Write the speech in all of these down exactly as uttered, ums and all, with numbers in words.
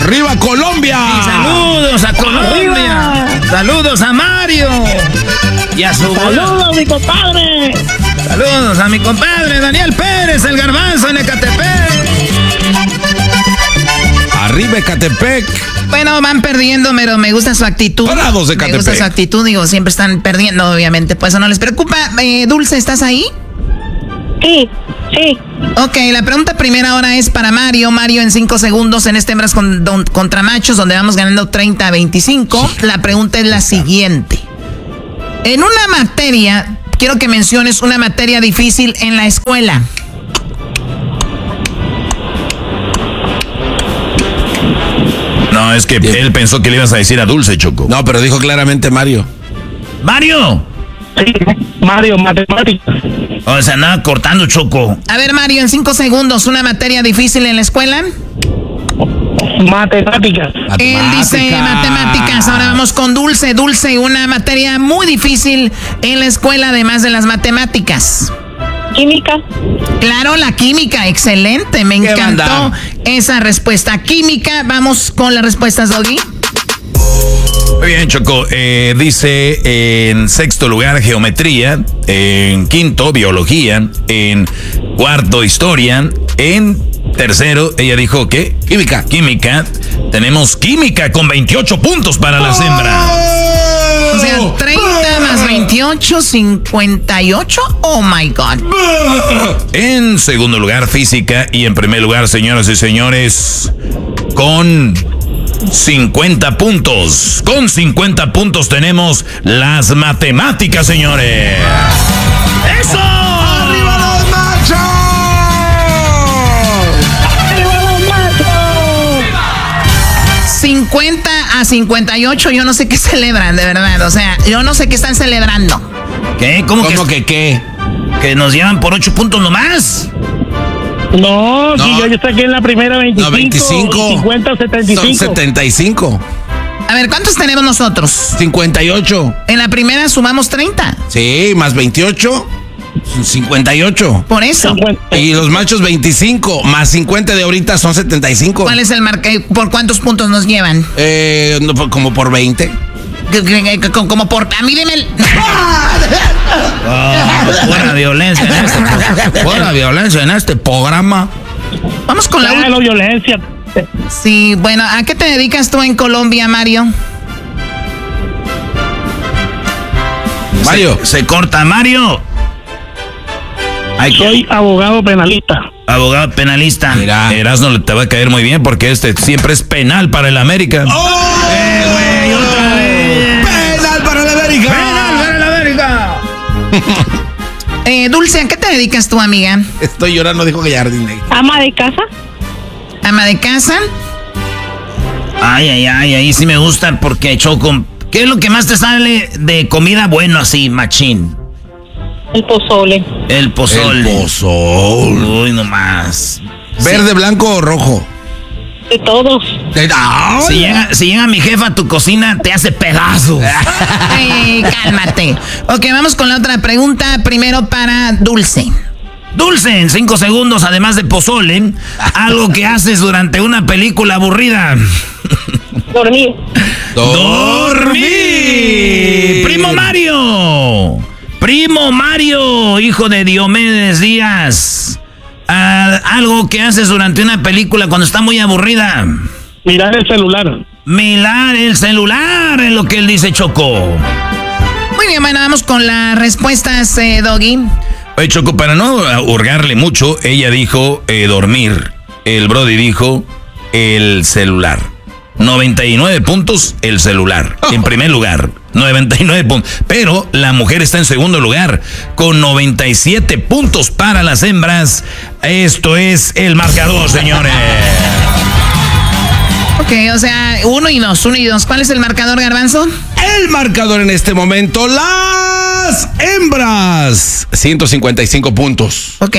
¡Arriba Colombia! Y saludos a Colombia. ¡Arriba! Saludos a Mario. Y a su ¡Saludos, mi compadre! Saludos a mi compadre Daniel Pérez, el Garbanzo en Ecatepec. ¡Arriba Ecatepec! Bueno, van perdiendo, pero me gusta su actitud. Parados de Ecatepec. Me gusta su actitud, digo, siempre están perdiendo, obviamente. Pues eso no les preocupa. Eh, Dulce, ¿estás ahí? Sí, sí. Ok, la pregunta primera ahora es para Mario. Mario, en cinco segundos en este hembras con, don, contra machos, donde vamos ganando treinta a veinticinco. La pregunta es la siguiente. En una materia, quiero que menciones una materia difícil en la escuela. No, es que él pensó que le ibas a decir a Dulce, Choco. No, pero dijo claramente Mario. ¡Mario! Sí, Mario, matemáticas. O sea, nada cortando, Choco. A ver, Mario, en cinco segundos, una materia difícil en la escuela. Matemáticas. Él dice matemáticas. Ahora vamos con Dulce. Dulce, una materia muy difícil en la escuela, además de las matemáticas. Química. Claro, la química, excelente, me encantó banda? Esa respuesta. Química, vamos con las respuestas, Doggy. Muy bien, Choco. Eh, dice en sexto lugar geometría, en quinto biología, en cuarto historia, en tercero ella dijo ¿qué? Química. Química. Tenemos química con veintiocho puntos para las hembras. O sea, treinta más veintiocho, cincuenta y ocho. Oh my God. En segundo lugar física y en primer lugar, señoras y señores, con cincuenta puntos. Con cincuenta puntos tenemos las matemáticas, señores. ¡Eso! ¡Arriba los machos! ¡Arriba los machos! cincuenta a cincuenta y ocho, yo no sé qué celebran, de verdad. O sea, yo no sé qué están celebrando. ¿Qué? ¿Cómo, ¿Cómo que, que qué? que nos llevan por ocho puntos nomás? No, No. si yo, yo estoy aquí en la primera veinticinco. No, veinticinco. cincuenta, setenta y cinco. Son setenta y cinco. A ver, ¿cuántos tenemos nosotros? cincuenta y ocho. En la primera sumamos treinta. Sí, más veintiocho. son cincuenta y ocho. Por eso. cincuenta. Y los machos veinticinco. Más cincuenta de ahorita son setenta y cinco. ¿Cuál es el marca? ¿Por cuántos puntos nos llevan? Eh, no, como por veinte. Como por... A mí dime el... Oh, buena violencia en este, buena violencia en este programa. Vamos con la Ah, última. la violencia. Sí, bueno, ¿a qué te dedicas tú en Colombia, Mario? Mario. Se, se corta, Mario. Ay, Soy abogado penalista. abogado penalista. Mira. Erasmo te va a caer muy bien porque este siempre es penal para el América. ¡Oh! ¡Eh, güey! ¡Otra vez! ¡Penal para la América! ¡Penal para el América! Eh, Dulce, ¿a qué te dedicas tú, amiga? Estoy llorando, dijo Gallardín. ¿Ama de casa? ¿Ama de casa? Ay, ay, ay, ahí sí me gusta porque Choco. ¿Qué es lo que más te sale de comida bueno así, machín? El pozole. El pozole. El pozole. Uy, nomás. ¿Verde, blanco o rojo? De todos. ¡Ay! Si llega, si llega mi jefa a tu cocina, te hace pedazos. Ay, cálmate. Ok, vamos con la otra pregunta. Primero para Dulce. Dulce, en cinco segundos, además de pozole, algo que haces durante una película aburrida. Dormir. ¡Dormir! ¡Primo Mario! ¡Primo Mario, hijo de Diomedes Díaz! Ah, algo que haces durante una película cuando está muy aburrida. Mirar el celular. Mirar el celular, es lo que él dice, Choco. Muy bien, bueno, vamos con las respuestas, eh, Doggy. Oye, Choco, para no hurgarle mucho, ella dijo eh, dormir. El Brody dijo el celular. noventa y nueve puntos el celular, en primer lugar. noventa y nueve puntos. Pero la mujer está en segundo lugar, con noventa y siete puntos para las hembras. Esto es el marcador, señores. Ok, o sea, uno y dos, uno y dos. ¿Cuál es el marcador, Garbanzo? El marcador en este momento, las hembras. ciento cincuenta y cinco puntos. Ok.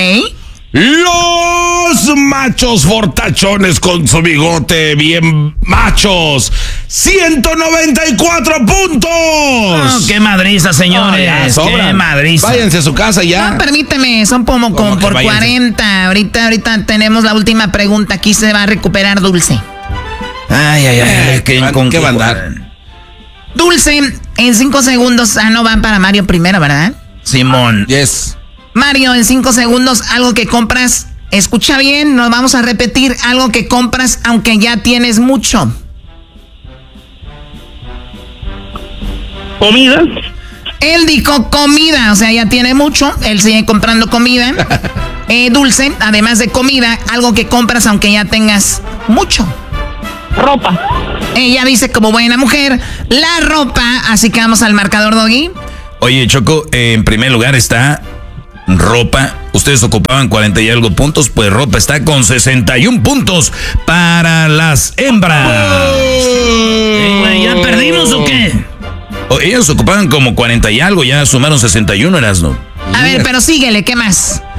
Los machos fortachones con su bigote bien machos. ciento noventa y cuatro puntos. Oh, ¡Qué madriza, señores! Oh, ya, ¡Qué sobran. madriza! Váyanse a su casa ya. No, permíteme, son como, como que por váyanse? cuarenta. Ahorita, ahorita tenemos la última pregunta. Aquí se va a recuperar Dulce. Ay, ay, ay. Eh, ¿qué, ¿Qué va a andar? Dulce, en cinco segundos. Ah, no van para Mario primero, ¿verdad? Simón. Yes. Mario, en cinco segundos, algo que compras. Escucha bien, nos vamos a repetir. Algo que compras aunque ya tienes mucho. Comida. Él dijo comida, o sea, ya tiene mucho. Él sigue comprando comida. Eh, Dulce, además de comida, algo que compras aunque ya tengas mucho. Ropa. Ella dice como buena mujer, la ropa. Así que vamos al marcador, Doggy. Oye, Choco, eh, en primer lugar está ropa. Ustedes ocupaban cuarenta y algo puntos, pues ropa está con sesenta y un puntos para las hembras. Eh, güey, ¿ya perdimos o qué? O ellos ocupaban como cuarenta y algo, ya sumaron sesenta y uno, Erasno. A ver, pero síguele, ¿qué más?